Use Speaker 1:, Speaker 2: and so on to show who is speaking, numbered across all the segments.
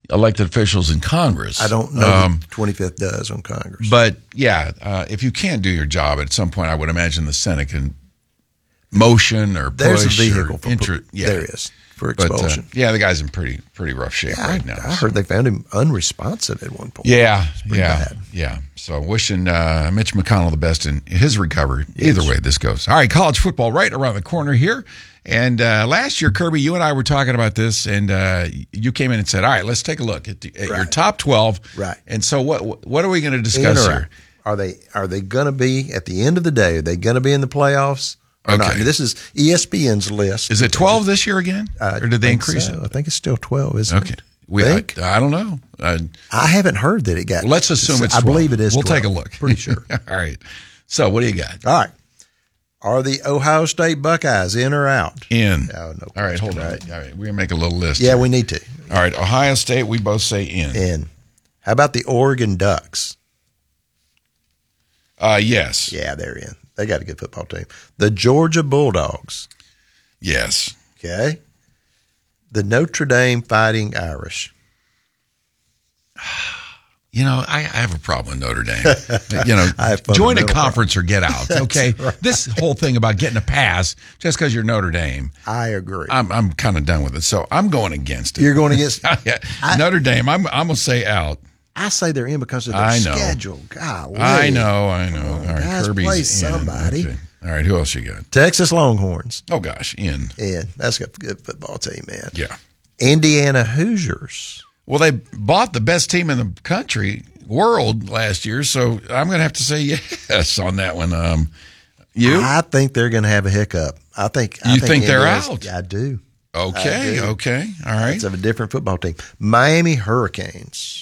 Speaker 1: elected officials in Congress.
Speaker 2: I don't know what the 25th does on Congress.
Speaker 1: But, yeah, if you can't do your job at some point, I would imagine the Senate can motion or push.
Speaker 2: There's a vehicle
Speaker 1: there
Speaker 2: is for expulsion.
Speaker 1: But, the guy's in pretty rough shape right now.
Speaker 2: I heard they found him unresponsive at one point.
Speaker 1: Yeah.
Speaker 2: Bad.
Speaker 1: So wishing Mitch McConnell the best in his recovery. Either way this goes. All right, college football right around the corner here. And last year, Kirby, you and I were talking about this, and you came in and said, all right, let's take a look at your top 12.
Speaker 2: Right.
Speaker 1: And so what are we going to discuss here?
Speaker 2: Are they going to be, at the end of the day, are they going to be in the playoffs or not? This is ESPN's list.
Speaker 1: Is it 12 this year again? Or did they increase it?
Speaker 2: I think it's still 12, isn't it?
Speaker 1: I don't know.
Speaker 2: I haven't heard that it got.
Speaker 1: Let's assume it's 12.
Speaker 2: I believe it is 12.
Speaker 1: We'll take a look.
Speaker 2: Pretty sure.
Speaker 1: All right. So what do you got?
Speaker 2: All right. Are the Ohio State Buckeyes in or out?
Speaker 1: In.
Speaker 2: Oh, no.
Speaker 1: All right, hold on. All right, we're going to make a little list.
Speaker 2: Yeah,
Speaker 1: here.
Speaker 2: we need to.
Speaker 1: All right, Ohio State, we both say in.
Speaker 2: In. How about the Oregon Ducks?
Speaker 1: Yes.
Speaker 2: Yeah, they're in. They got a good football team. The Georgia Bulldogs.
Speaker 1: Yes.
Speaker 2: Okay. The Notre Dame Fighting Irish.
Speaker 1: I have a problem with Notre Dame. Join a conference or get out, okay? Right. This whole thing about getting a pass just because you're Notre Dame.
Speaker 2: I agree.
Speaker 1: I'm kind of done with it, so I'm going against it.
Speaker 2: You're going against
Speaker 1: Notre Dame, I'm going to say out.
Speaker 2: I say they're in because of their schedule. Golly.
Speaker 1: I know. All right,
Speaker 2: guys,
Speaker 1: Kirby's
Speaker 2: play
Speaker 1: in.
Speaker 2: somebody.
Speaker 1: Okay. All right, who else you got?
Speaker 2: Texas Longhorns.
Speaker 1: Oh, gosh, in.
Speaker 2: That's a good football team, man.
Speaker 1: Yeah.
Speaker 2: Indiana Hoosiers.
Speaker 1: Well, they bought the best team in the world last year, so I'm going to have to say yes on that one. You?
Speaker 2: I think they're going to have a hiccup. I think
Speaker 1: they're out?
Speaker 2: I do.
Speaker 1: Okay. All right.
Speaker 2: It's of a different football team. Miami Hurricanes.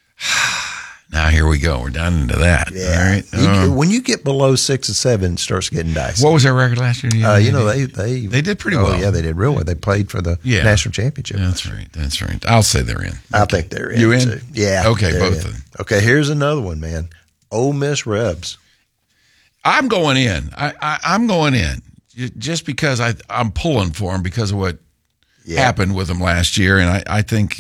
Speaker 1: Now here we go. We're down into that.
Speaker 2: Yeah.
Speaker 1: All right.
Speaker 2: When you get below 6 and 7, it starts getting dicey.
Speaker 1: What was their record last year?
Speaker 2: They
Speaker 1: did pretty well.
Speaker 2: Yeah, they did real well. They played for the national championship.
Speaker 1: That's right. I'll say they're in.
Speaker 2: I think they're in.
Speaker 1: You in?
Speaker 2: Too. Yeah.
Speaker 1: Okay, both of them.
Speaker 2: Okay, here's another one, man. Ole Miss Rebs.
Speaker 1: I'm going in. I'm going in just because I'm pulling for them because of what happened with them last year, and I think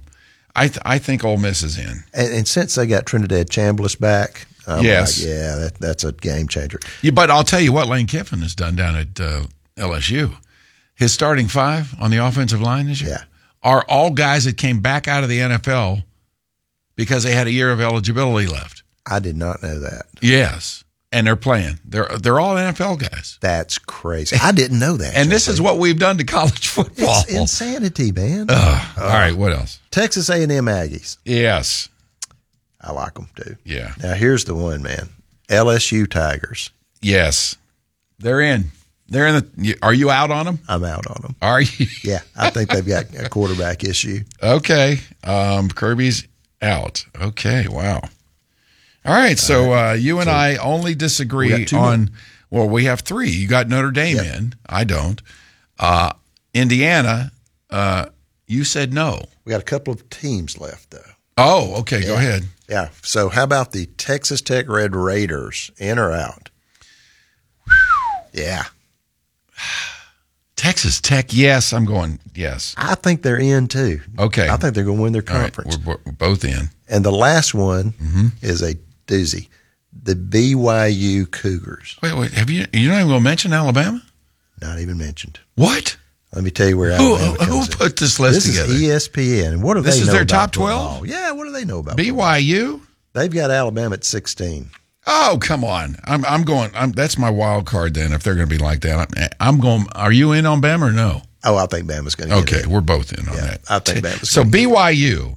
Speaker 1: I think Ole Miss is in.
Speaker 2: And since they got Trinidad Chambliss back,
Speaker 1: yes,
Speaker 2: that's a game changer.
Speaker 1: Yeah, but I'll tell you what Lane Kiffin has done down at LSU. His starting 5 on the offensive line this year are all guys that came back out of the NFL because they had a year of eligibility left.
Speaker 2: I did not know that.
Speaker 1: Yes. And they're playing. They're all NFL guys.
Speaker 2: That's crazy. I didn't know that.
Speaker 1: And this is what we've done to college football.
Speaker 2: It's insanity, man.
Speaker 1: All right, what else?
Speaker 2: Texas A&M Aggies.
Speaker 1: Yes.
Speaker 2: I like them, too.
Speaker 1: Yeah.
Speaker 2: Now, here's the one, man. LSU Tigers.
Speaker 1: Yes. They're in. Are you out on them?
Speaker 2: I'm out on them.
Speaker 1: Are you?
Speaker 2: Yeah. I think they've got a quarterback issue.
Speaker 1: Okay. Kirby's out. Okay. Wow. All right, so you and I only disagree on – well, we have 3. You got Notre Dame in. I don't. Indiana, you said no.
Speaker 2: We got a couple of teams left, though.
Speaker 1: Oh, okay. Go ahead.
Speaker 2: Yeah. So how about the Texas Tech Red Raiders, in or out? Yeah.
Speaker 1: Texas Tech, yes. I'm going yes.
Speaker 2: I think they're in, too.
Speaker 1: Okay.
Speaker 2: I think they're going to win their conference.
Speaker 1: Right. We're both in.
Speaker 2: And the last one is a doozy. The BYU Cougars.
Speaker 1: Wait. You're not even going to mention Alabama?
Speaker 2: Not even mentioned.
Speaker 1: What?
Speaker 2: Let me tell you where Alabama comes
Speaker 1: Who put this list together?
Speaker 2: This is ESPN. And what do they know about
Speaker 1: This is their top
Speaker 2: football?
Speaker 1: 12?
Speaker 2: Yeah, what do they know about
Speaker 1: BYU?
Speaker 2: football? They've got Alabama at 16.
Speaker 1: Oh, come on. I'm going. That's my wild card then if they're going to be like that. I'm going. Are you in on Bama or no?
Speaker 2: Oh, I think Bama's going to get
Speaker 1: Okay, we're both in on that.
Speaker 2: I think Bama's
Speaker 1: So
Speaker 2: going to
Speaker 1: BYU,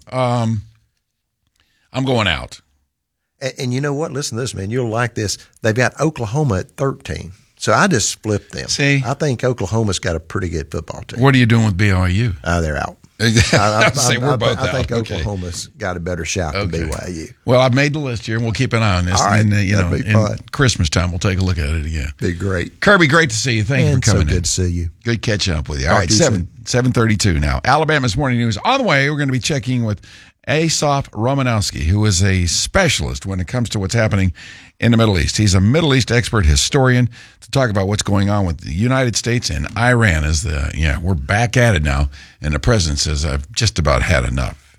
Speaker 1: I'm going out.
Speaker 2: And you know what? Listen to this, man. You'll like this. They've got Oklahoma at 13. So I just flipped them.
Speaker 1: See?
Speaker 2: I think Oklahoma's got a pretty good football team.
Speaker 1: What are you doing with BYU?
Speaker 2: They're out.
Speaker 1: I
Speaker 2: think Oklahoma's got a better shot than BYU.
Speaker 1: Well, I've made the list here, and we'll keep an eye on this.
Speaker 2: All right.
Speaker 1: And
Speaker 2: That'd be fun.
Speaker 1: Christmas time, we'll take a look at it again.
Speaker 2: Be great.
Speaker 1: Kirby, great to see you. Thank you for coming in.
Speaker 2: So good to see you.
Speaker 1: Good catching up with you. All right, 7:32 now. Alabama's Morning News on the way. We're going to be checking with Asaf Romanowski, who is a specialist when it comes to what's happening in the Middle East. He's a Middle East expert historian to talk about what's going on with the United States and Iran. We're back at it now, and the president says, I've just about had enough.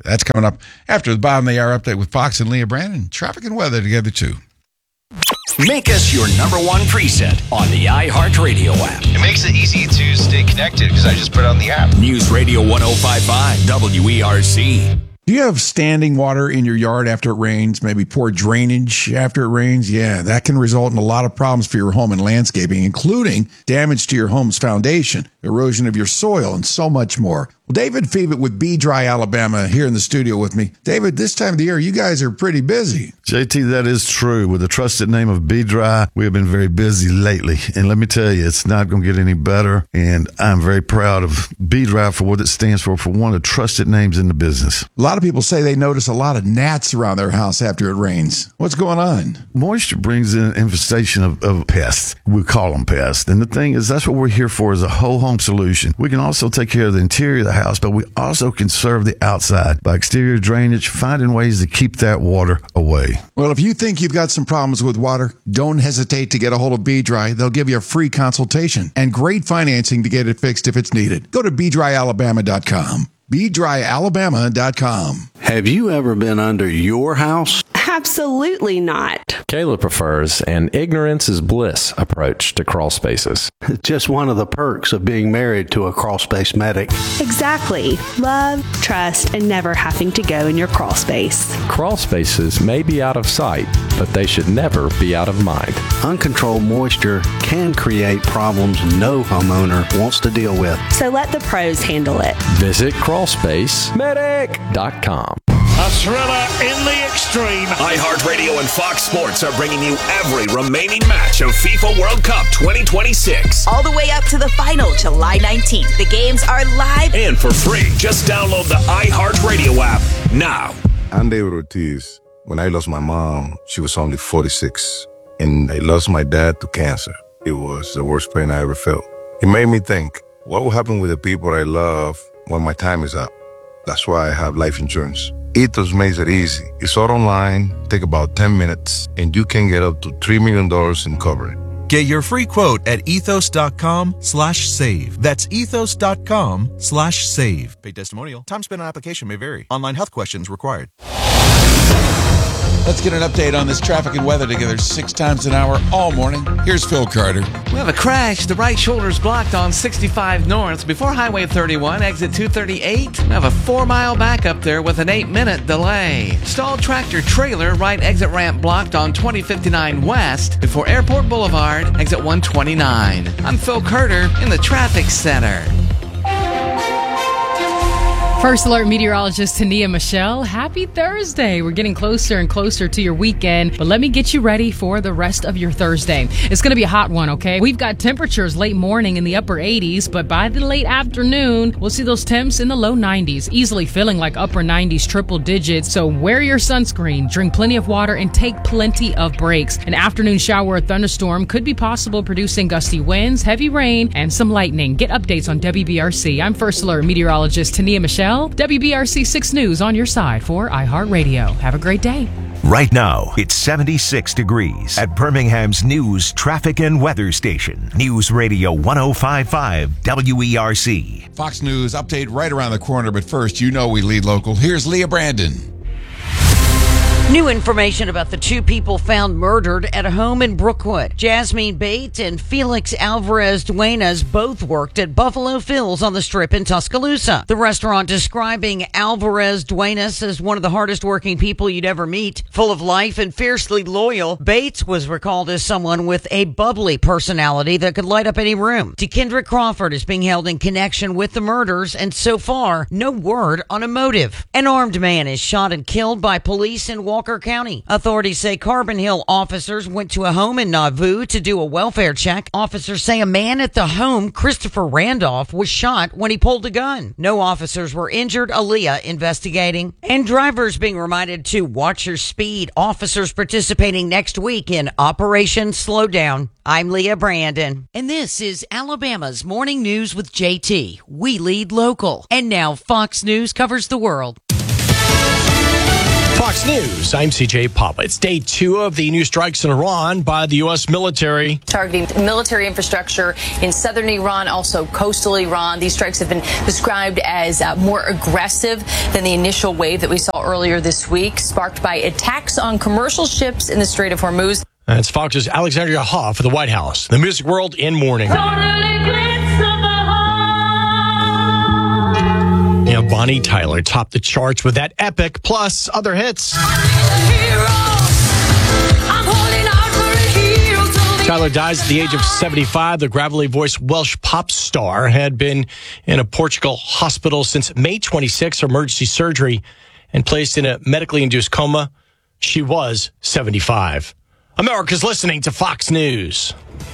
Speaker 1: That's coming up after the bottom of the hour update with Fox and Leah Brandon. Traffic and weather together, too.
Speaker 3: Make us your number one preset on the iHeartRadio app.
Speaker 4: It makes it easy to stay connected because I just put it on the app.
Speaker 3: News Radio 105.5 WERC.
Speaker 1: Do you have standing water in your yard after it rains? Maybe poor drainage after it rains? Yeah, that can result in a lot of problems for your home and landscaping, including damage to your home's foundation, erosion of your soil, and so much more. Well, David Fevitt with Be Dry Alabama here in the studio with me. David, this time of the year, you guys are pretty busy.
Speaker 5: JT, that is true. With the trusted name of Be Dry, we have been very busy lately. And let me tell you, it's not going to get any better. And I'm very proud of Be Dry for what it stands for one of the trusted names in the business.
Speaker 1: A lot of people say they notice a lot of gnats around their house after it rains. What's going on?
Speaker 5: Moisture brings in an infestation of pests. We call them pests. And the thing is, that's what we're here for, is a whole home solution. We can also take care of the interior of the house, but we also can serve the outside by exterior drainage, finding ways to keep that water away.
Speaker 1: Well, if you think you've got some problems with water, don't hesitate to get a hold of Be Dry. They'll give you a free consultation and great financing to get it fixed if it's needed. Go to BeDryAlabama.com. BeDryAlabama.com.
Speaker 6: Have you ever been under your house?
Speaker 7: Absolutely not.
Speaker 8: Kayla prefers an ignorance is bliss approach to crawl spaces.
Speaker 6: It's just one of the perks of being married to a crawl space medic.
Speaker 7: Exactly. Love, trust, and never having to go in your crawl space.
Speaker 8: Crawl spaces may be out of sight, but they should never be out of mind.
Speaker 6: Uncontrolled moisture can create problems no homeowner wants to deal with.
Speaker 7: So let the pros handle it.
Speaker 8: Visit crawlspacemedic.com.
Speaker 9: A thriller in the extreme.
Speaker 3: iHeartRadio and Fox Sports are bringing you every remaining match of FIFA World Cup 2026.
Speaker 10: All the way up to the final, July 19th. The games are live
Speaker 3: and for free. Just download the iHeartRadio app now.
Speaker 11: I'm David Ortiz. When I lost my mom, she was only 46. And I lost my dad to cancer. It was the worst pain I ever felt. It made me think, what will happen with the people I love when my time is up? That's why I have life insurance. Ethos makes it easy. It's all online, take about 10 minutes, and you can get up to $3 million in coverage.
Speaker 12: Get your free quote at ethos.com/save. That's ethos.com/save. Paid testimonial. Time spent on application may vary. Online health questions required.
Speaker 1: Let's get an update on this traffic and weather together 6 times an hour all morning. Here's Phil Carter.
Speaker 13: We have a crash. The right shoulder is blocked on 65 North before Highway 31, exit 238. We have a 4-mile backup there with an 8-minute delay. Stalled tractor trailer, right exit ramp blocked on 2059 West before Airport Boulevard, exit 129. I'm Phil Carter in the Traffic Center.
Speaker 14: First Alert meteorologist Tania Michelle, happy Thursday. We're getting closer and closer to your weekend, but let me get you ready for the rest of your Thursday. It's going to be a hot one, okay? We've got temperatures late morning in the upper 80s, but by the late afternoon, we'll see those temps in the low 90s, easily feeling like upper 90s, triple digits. So wear your sunscreen, drink plenty of water, and take plenty of breaks. An afternoon shower or thunderstorm could be possible, producing gusty winds, heavy rain, and some lightning. Get updates on WBRC. I'm First Alert meteorologist Tania Michelle. WBRC 6 News on your side for iHeartRadio. Have a great day.
Speaker 15: Right now, it's 76 degrees at Birmingham's News, Traffic, and Weather Station. News Radio 105.5 WERC.
Speaker 1: Fox News update right around the corner, but first, you know we lead local. Here's Leah Brandon.
Speaker 16: New information about the 2 people found murdered at a home in Brookwood. Jasmine Bates and Felix Alvarez Duenas both worked at Buffalo Phil's on the Strip in Tuscaloosa. The restaurant describing Alvarez Duenas as one of the hardest working people you'd ever meet. Full of life and fiercely loyal, Bates was recalled as someone with a bubbly personality that could light up any room. DeKendrick Crawford is being held in connection with the murders, and so far, no word on a motive. An armed man is shot and killed by police in Walker County. Authorities say Carbon Hill officers went to a home in Nauvoo to do a welfare check. Officers say a man at the home, Christopher Randolph, was shot when he pulled a gun. No officers were injured. Aaliyah investigating. And drivers being reminded to watch your speed. Officers participating next week in Operation Slowdown. I'm Leah Brandon. And this is Alabama's Morning News with JT. We lead local. And now Fox News covers the world.
Speaker 17: Fox News, I'm CJ Papa. It's day 2 of the new strikes in Iran by the U.S. military.
Speaker 18: Targeting military infrastructure in southern Iran, also coastal Iran. These strikes have been described as more aggressive than the initial wave that we saw earlier this week, sparked by attacks on commercial ships in the Strait of Hormuz.
Speaker 17: That's Fox's Alexandria Hoff for the White House. The Music World in Morning. Yeah, Bonnie Tyler topped the charts with that epic, plus other hits. Tyler dies at the age of 75. The gravelly voiced Welsh pop star had been in a Portugal hospital since May 26 for emergency surgery and placed in a medically induced coma. She was 75. America's listening to Fox News.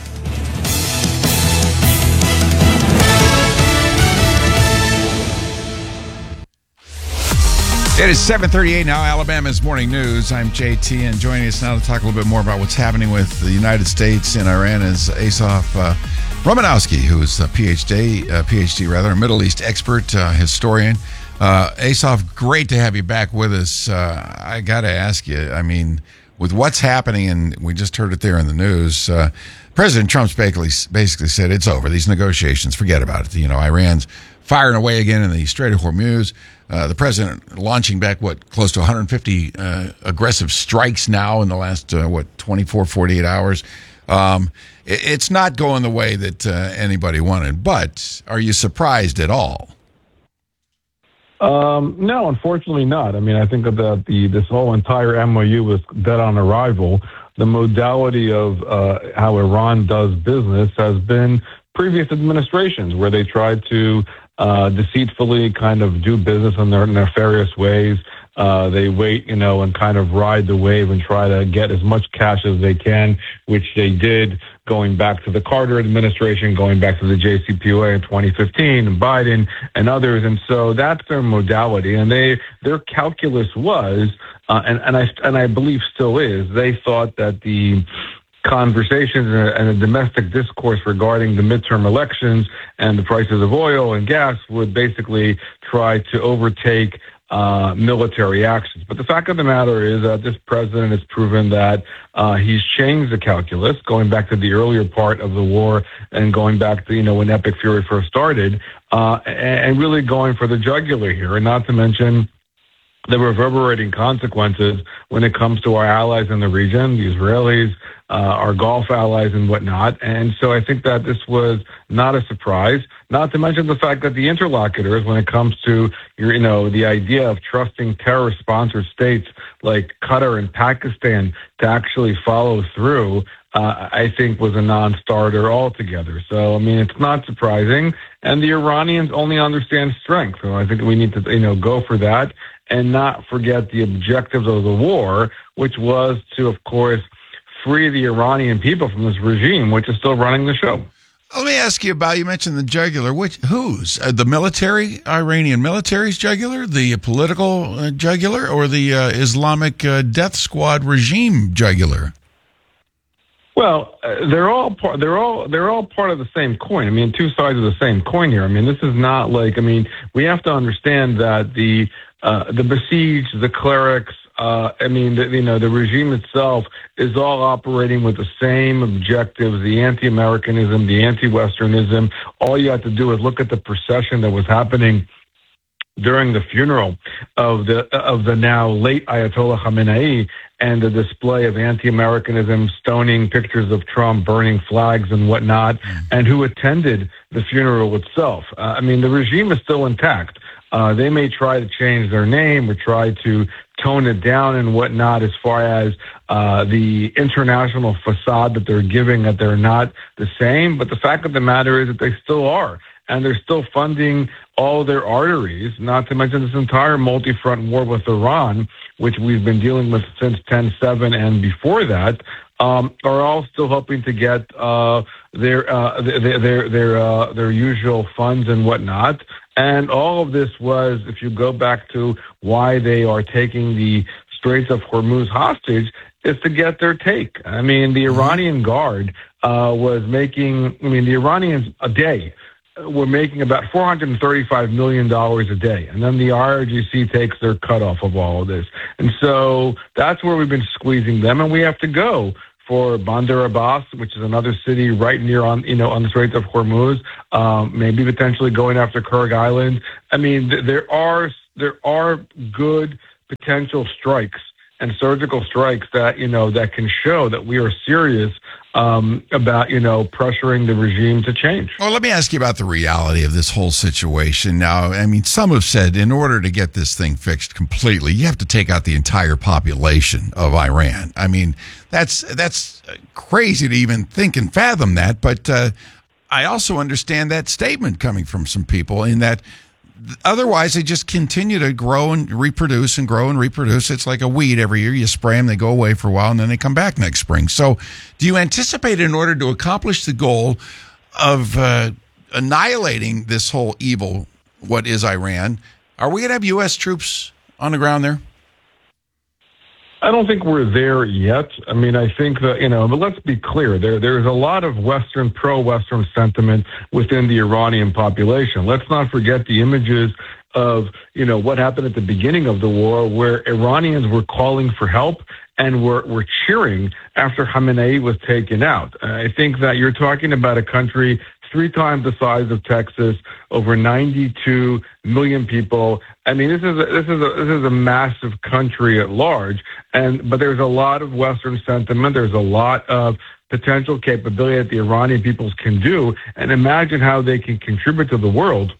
Speaker 1: It is 7:38 now, Alabama's Morning News. I'm JT, and joining us now to talk a little bit more about what's happening with the United States and Iran is Asaf Romanowski, who is a PhD, a Middle East expert, historian. Asaf, great to have you back with us. I got to ask you, I mean, with what's happening, and we just heard it there in the news, President Trump's basically said it's over. These negotiations, forget about it. You know, Iran's firing away again in the Strait of Hormuz. The president launching back, close to 150 aggressive strikes now in the last, 24, 48 hours. It's not going the way that anybody wanted, but are you surprised at all?
Speaker 19: No, unfortunately not. I mean, I think that this whole entire MOU was dead on arrival. The modality of how Iran does business has been previous administrations, where they tried to deceitfully kind of do business in their nefarious ways. They wait, and kind of ride the wave and try to get as much cash as they can, which they did going back to the Carter administration, going back to the JCPOA in 2015, and Biden and others. And so that's their modality. And their calculus was, and I believe still is, they thought that the conversations and a domestic discourse regarding the midterm elections and the prices of oil and gas would basically try to overtake military actions. But the fact of the matter is that this president has proven that he's changed the calculus, going back to the earlier part of the war and going back to, when Epic Fury first started, and really going for the jugular here, and not to mention the reverberating consequences when it comes to our allies in the region, the Israelis, our Gulf allies and whatnot. And so I think that this was not a surprise, not to mention the fact that the interlocutors, when it comes to, the idea of trusting terror-sponsored states like Qatar and Pakistan to actually follow through, I think was a non-starter altogether. So, I mean, it's not surprising. And the Iranians only understand strength. So I think we need to, go for that and not forget the objectives of the war, which was to, of course, free the Iranian people from this regime, which is still running the show.
Speaker 1: Let me ask you about, you mentioned the jugular. Whose? The military, Iranian military's jugular, the political jugular, or the Islamic death squad regime jugular?
Speaker 19: Well, they're all part of the same coin. I mean, two sides of the same coin here. I mean, this is not like, we have to understand that the besieged, the clerics, the regime itself is all operating with the same objectives, the anti-Americanism, the anti-Westernism. All you have to do is look at the procession that was happening during the funeral of the now late Ayatollah Khamenei, and the display of anti-Americanism, stoning pictures of Trump, burning flags and whatnot, and who attended the funeral itself. The regime is still intact. They may try to change their name or try to tone it down and whatnot as far as the international facade that they're giving, that they're not the same. But the fact of the matter is that they still are. And they're still funding all their arteries, not to mention this entire multi-front war with Iran, which we've been dealing with since 10/7 and before that, are all still hoping to get their usual funds and whatnot. And all of this was, if you go back to why they are taking the Straits of Hormuz hostage, is to get their take. The Iranian Guard was making, the Iranians a day were making about $435 million a day. And then the IRGC takes their cutoff of all of this. And so that's where we've been squeezing them, and we have to go for Bandar Abbas, which is another city right near on the Straits of Hormuz, maybe potentially going after Kurg Island. I mean, there are good potential strikes and surgical strikes that that can show that we are serious about pressuring the regime to change.
Speaker 1: Well, let me ask you about the reality of this whole situation. Now, I mean, some have said in order to get this thing fixed completely, you have to take out the entire population of Iran. I mean, that's crazy to even think and fathom that. But I also understand that statement coming from some people in that otherwise they just continue to grow and reproduce and grow and reproduce. It's like a weed every year. You spray them, they go away for a while, and then they come back next spring. So do you anticipate in order to accomplish the goal of annihilating this whole evil, what is Iran, are we going to have U.S. troops on the ground there?
Speaker 19: I don't think we're there yet. I mean, I think that, but let's be clear. There's a lot of pro-Western sentiment within the Iranian population. Let's not forget the images of, what happened at the beginning of the war, where Iranians were calling for help and were cheering after Khamenei was taken out. I think that you're talking about a country 3 times the size of Texas, over 92 million people. I mean, this is a massive country at large, but there's a lot of Western sentiment. There's a lot of potential capability that the Iranian peoples can do, and imagine how they can contribute to the world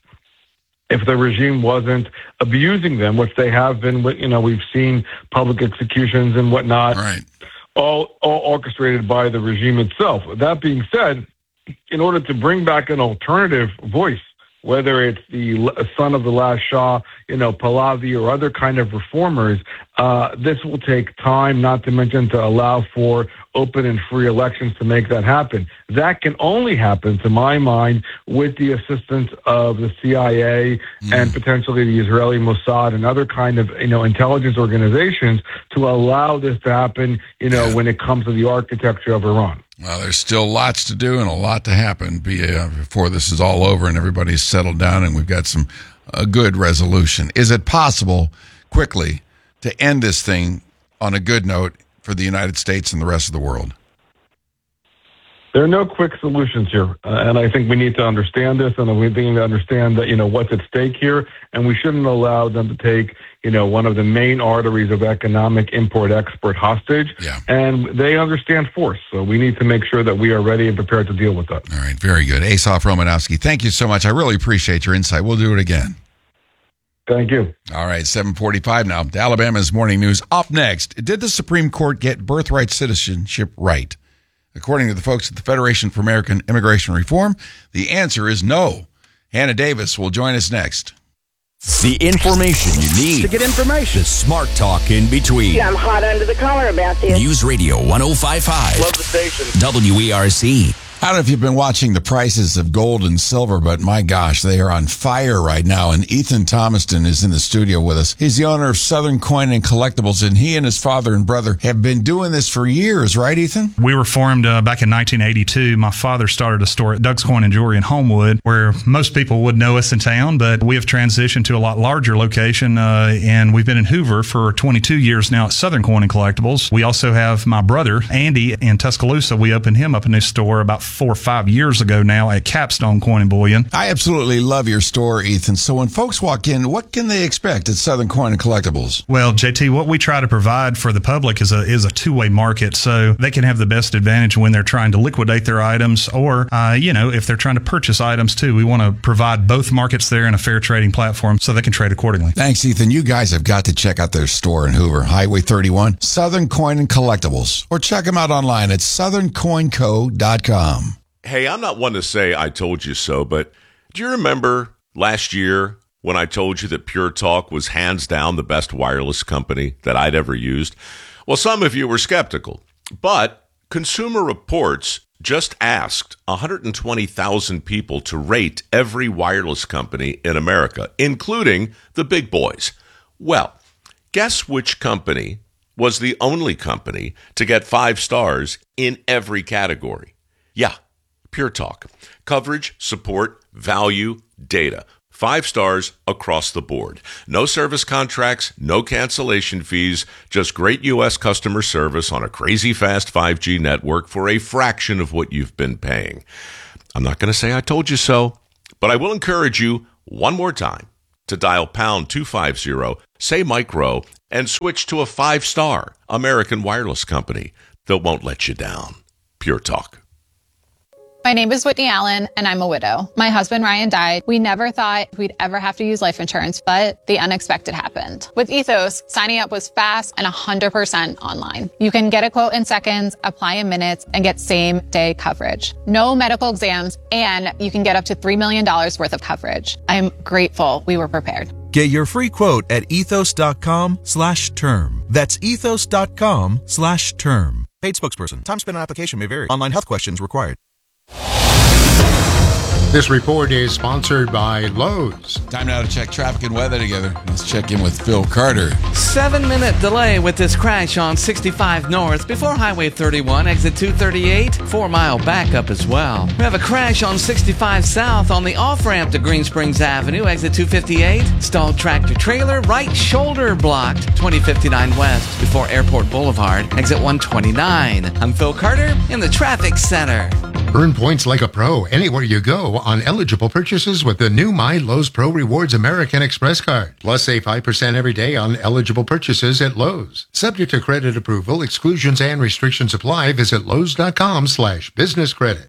Speaker 19: if the regime wasn't abusing them, which they have been. We've seen public executions and whatnot,
Speaker 1: right,
Speaker 19: all orchestrated by the regime itself. That being said, in order to bring back an alternative voice, whether it's the son of the last Shah, Pahlavi, or other kind of reformers, this will take time, not to mention to allow for open and free elections to make that happen. That can only happen, to my mind, with the assistance of the CIA and potentially the Israeli Mossad and other kind of, intelligence organizations to allow this to happen, when it comes to the architecture of Iran.
Speaker 1: Well, there's still lots to do and a lot to happen before this is all over and everybody's settled down and we've got some good resolution. Is it possible, quickly, to end this thing on a good note for the United States and the rest of the world?
Speaker 19: There are no quick solutions here, and I think we need to understand this, and we need to understand that, what's at stake here, and we shouldn't allow them to take, one of the main arteries of economic import-export hostage, and they understand force, so we need to make sure that we are ready and prepared to deal with that.
Speaker 1: All right, very good. Asaf Romanowski, thank you so much. I really appreciate your insight. We'll do it again.
Speaker 19: Thank you.
Speaker 1: All right, 7:45 now. Alabama's Morning News. Up next, did the Supreme Court get birthright citizenship right? According to the folks at the Federation for American Immigration Reform, the answer is no. Hannah Davis will join us next.
Speaker 3: The information you need
Speaker 20: to get information.
Speaker 3: The smart talk in between.
Speaker 21: Yeah, I'm hot under the collar about this.
Speaker 3: News Radio 105.5.
Speaker 20: Love the station.
Speaker 3: WERC.
Speaker 1: I don't know if you've been watching the prices of gold and silver, but my gosh, they are on fire right now. And Ethan Thomaston is in the studio with us. He's the owner of Southern Coin and Collectibles, and he and his father and brother have been doing this for years, right, Ethan?
Speaker 22: We were formed back in 1982. My father started a store at Doug's Coin and Jewelry in Homewood, where most people would know us in town, but we have transitioned to a lot larger location, and we've been in Hoover for 22 years now at Southern Coin and Collectibles. We also have my brother, Andy, in Tuscaloosa. We opened him up a new store about 4 or 5 years ago now at Capstone Coin and Bullion.
Speaker 1: I absolutely love your store, Ethan. So when folks walk in, what can they expect at Southern Coin and Collectibles?
Speaker 22: Well, JT, what we try to provide for the public is a two-way market, so they can have the best advantage when they're trying to liquidate their items, or if they're trying to purchase items too. We want to provide both markets there in a fair trading platform so they can trade accordingly.
Speaker 1: Thanks, Ethan. You guys have got to check out their store in Hoover, Highway 31, Southern Coin and Collectibles, or check them out online at southerncoinco.com.
Speaker 23: Hey, I'm not one to say I told you so, but do you remember last year when I told you that Pure Talk was hands down the best wireless company that I'd ever used? Well, some of you were skeptical, but Consumer Reports just asked 120,000 people to rate every wireless company in America, including the big boys. Well, guess which company was the only company to get 5 stars in every category? Yeah. Pure Talk. Coverage, support, value, data. 5 stars across the board. No service contracts, no cancellation fees, just great U.S. customer service on a crazy fast 5G network for a fraction of what you've been paying. I'm not going to say I told you so, but I will encourage you one more time to dial pound 250, say Micro, and switch to a 5-star American wireless company that won't let you down. Pure Talk.
Speaker 2: My name is Whitney Allen, and I'm a widow. My husband, Ryan, died. We never thought we'd ever have to use life insurance, but the unexpected happened. With Ethos, signing up was fast and 100% online. You can get a quote in seconds, apply in minutes, and get same-day coverage. No medical exams, and you can get up to $3 million worth of coverage. I'm grateful we were prepared.
Speaker 4: Get your free quote at ethos.com/term. That's ethos.com/term.
Speaker 12: Paid spokesperson. Time spent on application may vary. Online health questions required.
Speaker 20: This report is sponsored by Lowe's.
Speaker 1: Time now to check traffic and weather together. Let's check in with Phil Carter.
Speaker 13: 7-minute delay with this crash on 65 North before Highway 31, exit 238. 4-mile backup as well. We have a crash on 65 South on the off-ramp to Green Springs Avenue, exit 258. Stalled tractor trailer, right shoulder blocked. 2059 West before Airport Boulevard, exit 129. I'm Phil Carter in the traffic center.
Speaker 20: Earn points like a pro anywhere you go on eligible purchases with the new My Lowe's Pro Rewards American Express card. Plus, save 5% every day on eligible purchases at Lowe's. Subject to credit approval, exclusions and restrictions apply. Visit Lowe's.com/business credit.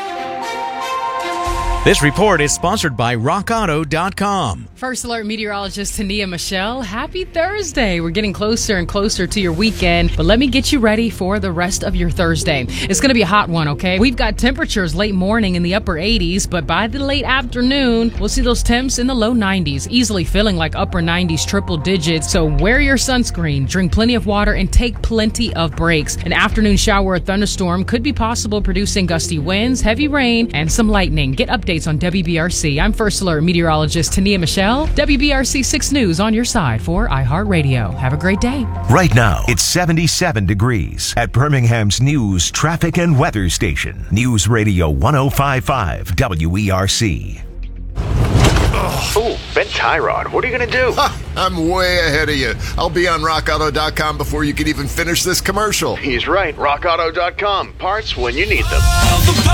Speaker 24: This report is sponsored by RockAuto.com.
Speaker 14: First Alert meteorologist Tania Michelle, happy Thursday. We're getting closer and closer to your weekend, but let me get you ready for the rest of your Thursday. It's going to be a hot one, okay? We've got temperatures late morning in the upper 80s, but by the late afternoon, we'll see those temps in the low 90s, easily feeling like upper 90s, triple digits. So wear your sunscreen, drink plenty of water, and take plenty of breaks. An afternoon shower or thunderstorm could be possible, producing gusty winds, heavy rain, and some lightning. Get updates on WBRC. I'm First Alert meteorologist Tania Michelle. WBRC 6 News on your side for iHeartRadio. Have a great day.
Speaker 15: Right now, it's 77 degrees at Birmingham's news, traffic, and weather station. News Radio 105.5 WERC.
Speaker 25: Oh, Ben Tyrod, what are you going to do?
Speaker 26: I'm way ahead of you. I'll be on RockAuto.com before you can even finish this commercial.
Speaker 25: He's right. RockAuto.com. Parts when you need them.